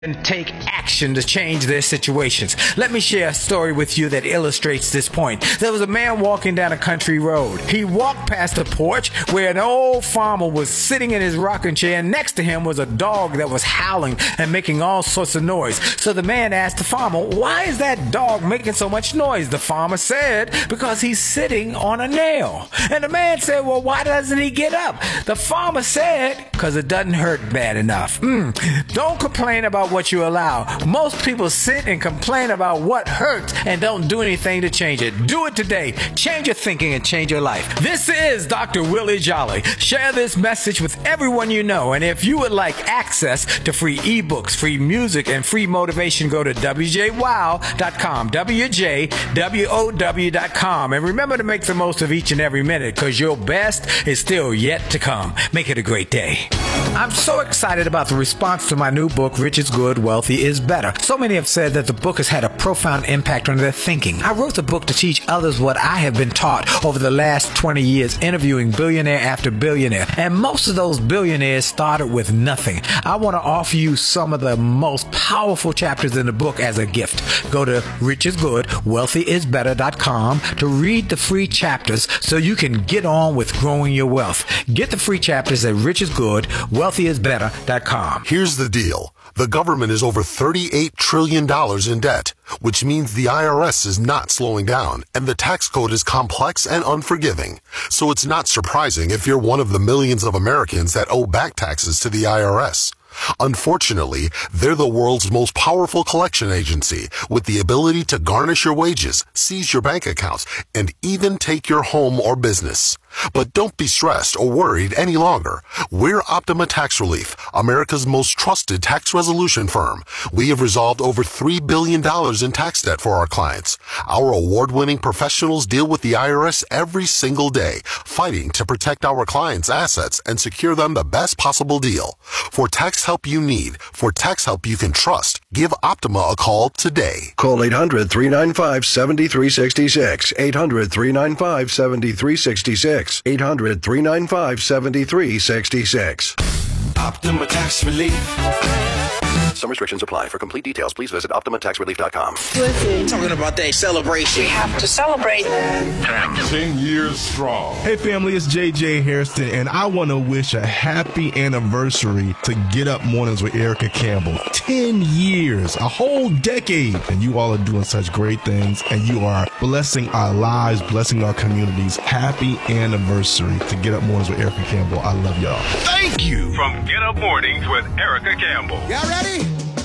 and take action to change their situations. Let me share a story with you that illustrates this point. There was a man walking down a country road. He walked past a porch where an old farmer was sitting in his rocking chair, and next to him was a dog that was howling and making all sorts of noise. So the man asked the farmer, "Why is that dog making so much noise?" The farmer said, "Because he's sitting on a nail." And the man said, "Well, why doesn't he get up?" The farmer said, "Because it doesn't hurt bad enough." Don't complain about what you allow. Most people sit and complain about what hurts and don't do anything to change it. Do it today. Change your thinking and change your life. This is Dr. Willie Jolly. Share this message with everyone you know. And if you would like access to free ebooks, free music, and free motivation, go to wjwow.com. WJWOW.com. And remember to make the most of each and every minute, because your best is still yet to come. Make it a great day. I'm so excited about the response to my new book, Rich is Good, Wealthy is Better. So many have said that the book has had a profound impact on their thinking. I wrote the book to teach others what I have been taught over the last 20 years, interviewing billionaire after billionaire. And most of those billionaires started with nothing. I want to offer you some of the most powerful chapters in the book as a gift. Go to richisgoodwealthyisbetter.com to read the free chapters so you can get on with growing your wealth. Get the free chapters at richisgoodwealthyisbetter.com. Here's the deal. The government is over $38 trillion in debt, which means the IRS is not slowing down, and the tax code is complex and unforgiving. So it's not surprising if you're one of the millions of Americans that owe back taxes to the IRS. Unfortunately, they're the world's most powerful collection agency, with the ability to garnish your wages, seize your bank accounts, and even take your home or business. But don't be stressed or worried any longer. We're Optima Tax Relief, America's most trusted tax resolution firm. We have resolved over $3 billion in tax debt for our clients. Our award-winning professionals deal with the IRS every single day, fighting to protect our clients' assets and secure them the best possible deal. For tax help you need, for tax help you can trust, give Optima a call today. Call 800-395-7366. 800-395-7366. 800-395-7366. Optima Tax Relief. Some restrictions apply. For complete details, please visit OptimaTaxRelief.com. Listen. Talking about that celebration. We have to celebrate. 10 years strong. Hey family, it's JJ Hairston, and I want to wish a happy anniversary to Get Up Mornings with Erica Campbell. 10 years, a whole decade, and you all are doing such great things, and you are blessing our lives, blessing our communities. Happy anniversary to Get Up Mornings with Erica Campbell. I love y'all. Thank you. From Get Up Mornings with Erica Campbell. Y'all ready?